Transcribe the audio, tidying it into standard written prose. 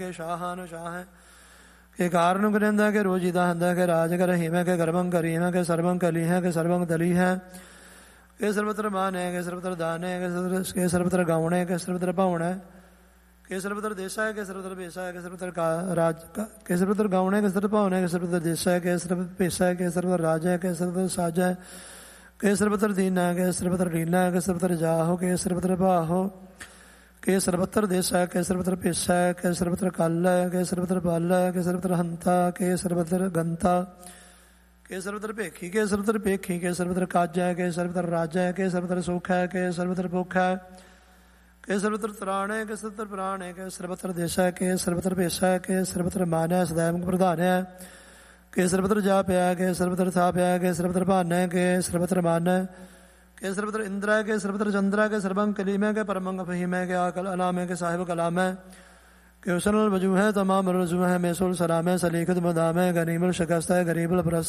ਕੇ ਸ਼ਾਹਨ ਸ਼ਾਹ ਕੇ ਕਾਰਨ ਕਰਿੰਦਾ ਕੇ ਰੋਜੀਦਾ ਹੰਦਾ ਕੇ ਰਾਜ ਕਰ ਹਿਮੈ ਕੇ ਗਰਭੰ ਕਰੀ ਹੈ ਕੇ ਸਰਬੰ ਕਲੀ ਹੈ ਕੇ ਸਰਬੰ ਦਲੀ ਹੈ ਕੇ ਸਰਬਤਰ ਮਾਨ ਹੈ ਕੇ ਸਰਬਤਰ ਦਾਨ ਹੈ ਕੇ ਸਰਬਤਰ ਗਾਉਣ ਹੈ ਕੇ ਸਰਬਤਰ ਭਾਵਣ ਹੈ ਕੇ ਸਰਬਤਰ ਦੇਸਾ ਹੈ ਕੇ ਸਰਬਤਰ ਭੇਸਾ ਹੈ ਕੇ ਸਰਬਤਰ ਰਾਜ ਕੇ ਸਰਬਤਰ ਗਾਉਣ ਹੈ ਕੇ ਸਰਬਤਰ ਭਾਵਨ ਹੈ ਕੇ ਸਰਬਤਰ ਦੇਸਾ ਹੈ ਕੇ ਸਰਬਤਰ ਭੇਸਾ ਹੈ ਕੇ ਸਰਬਤਰ ਰਾਜ ਹੈ ਕੇ ਸਰਬਤਰ ਸਾਜ ਹੈ ਕੇ ਸਰਬਤਰ ਦੀਨ ਹੈ ਕੇ ਸਰਬਤਰ ਲੀਲਾ ਹੈ ਕੇ ਸਰਬਤਰ ਜਾਹੋ ਕੇ ਸਰਬਤਰ ਭਾਹੋ ਕੇ ਸਰਬਤਰ ਦੇਸਾ ਹੈ ਕੇ ਸਰਬਤਰ ਭੇਸਾ ਹੈ ਕੇ ਸਰਬਤਰ ਕਲ ਹੈ ਕੇ ਸਰਬਤਰ ਬਲ ਹੈ ਕੇ ਸਰਬਤਰ ਹੰਤਾ ਕੇ ਸਰਬਤਰ ਗੰਤਾ ਕੇ ਸਰਬਤਰ ਭੇਖੀ ਕੇ ਸਰਬਤਰ ਭੇਖੀ ਕੇ ਸਰਬਤਰ ਕਾਜ ਹੈ ਕੇ ਸਰਬਤਰ ਰਾਜ ਹੈ ਕੇ ਸਰਬਤਰ ਸੁਖ ਹੈ ਕੇ ਸਰਬਤਰ ਭੁੱਖ ਹੈ ਕੇ ਸਰਬਤਰ ਤਰਾਣ ਹੈ ਕੇ ਸਰਬਤਰ ਪ੍ਰਾਣ ਹੈ ਕੇ ਸਰਬਤਰ ਦੇਸਾ ਹੈ ਕੇ ਸਰਬਤਰ ਭੇਸਾ ਹੈ ਕੇ ਸਰਬਤਰ ਮਾਨ ਹੈ ਸदैव ਪ੍ਰਧਾਨ ਹੈ ਕੇ ਸਰਬਤਰ ਜਾਪ ਹੈ ਕੇ ਸਰਬਤਰ ਥਾਪ ਹੈ ਕੇ ਸਰਬਤਰ ਭਾਨ ਹੈ ਕੇ ਸਰਬਤਰ ਮਾਨ ਹੈ ਕੇ ਸਰਬਤਰ ਇੰਦਰ ਹੈ ਕੇ ਸਰਬਤਰ ਚੰਦਰ ਹੈ ਕੇ ਸਰਬੰ ਕਲੀਮ ਹੈ ਕੇ ਪਰਮੰ ਫਹੀਮ ਹੈ ਕੇ ਆਕਲ ਅਲਾਮ ਹੈ ਕੇ ਸਾਹਿਬ ਕਲਾਮ ਹੈ ਕਿ ਉਸਨਲ ਵਜੂ ਹੈ ਤਮਾਮ ਰਜ਼ੂ ਹੈ ਮੈਸੂਲ ਸਲਾਮ ਹੈ ਸਲੀਖਤ ਮਦਾਮ ਹੈ ਗਰੀਬਲ ਸ਼ਕਸਤ ਹੈ ਗਰੀਬਲ ਪ੍ਰਸਤ